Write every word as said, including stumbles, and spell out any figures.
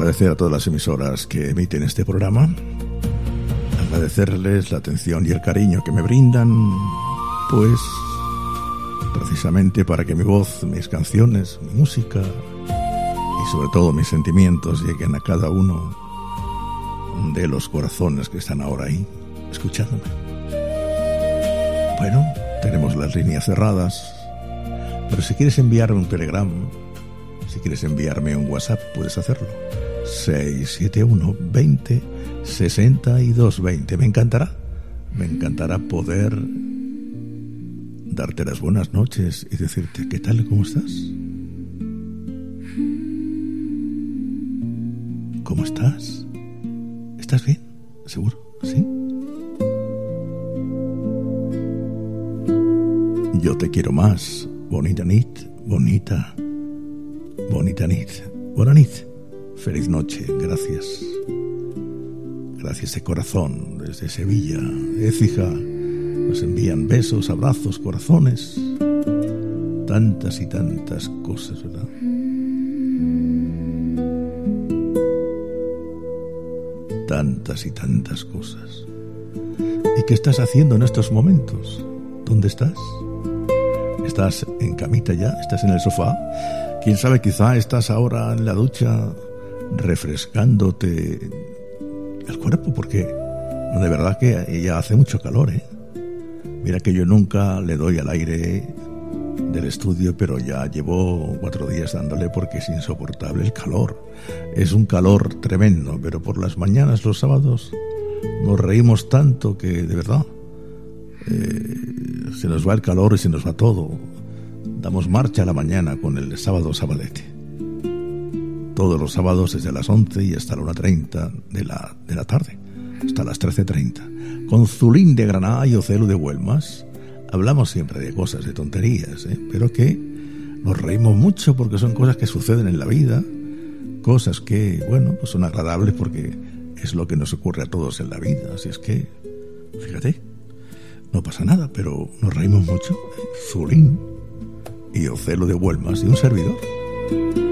agradecer a todas las emisoras que emiten este programa, agradecerles la atención y el cariño que me brindan, pues precisamente para que mi voz, mis canciones, mi música y sobre todo mis sentimientos lleguen a cada uno de los corazones que están ahora ahí escuchándome. Bueno, tenemos las líneas cerradas, pero si quieres enviarme un telegram, si quieres enviarme un WhatsApp, puedes hacerlo. seis siete uno, veinte, sesenta y dos veinte. Me encantará, me encantará poder darte las buenas noches y decirte, ¿qué tal? ¿Cómo estás? ¿Cómo estás? ¿Estás bien? ¿Seguro? ¿Sí? Yo te quiero más. Bonita nit, bonita, bonita nit, buena nit. Feliz noche, gracias. Gracias de corazón, desde Sevilla, Écija. Nos envían besos, abrazos, corazones. Tantas y tantas cosas, ¿verdad? Tantas y tantas cosas. ¿Y qué estás haciendo en estos momentos? ¿Dónde estás? ¿Estás en camita ya? ¿Estás en el sofá? Quién sabe, quizá estás ahora en la ducha refrescándote el cuerpo, porque de verdad que ya hace mucho calor, ¿eh? Mira que yo nunca le doy al aire del estudio, pero ya llevo cuatro días dándole porque es insoportable el calor. Es un calor tremendo, pero por las mañanas, los sábados, nos reímos tanto que de verdad eh, se nos va el calor y se nos va todo. Damos marcha a la mañana con el sábado sabalete. Todos los sábados desde las once y hasta la una treinta de la, de la tarde, hasta las trece treinta. Con Zulín de Granada y Ocelo de Huelmas. Hablamos siempre de cosas, de tonterías, ¿eh? Pero que nos reímos mucho porque son cosas que suceden en la vida, cosas que, bueno, pues son agradables porque es lo que nos ocurre a todos en la vida. Así es que, fíjate, no pasa nada, pero nos reímos mucho. Zulín y Ocelo de Huelmas y un servidor.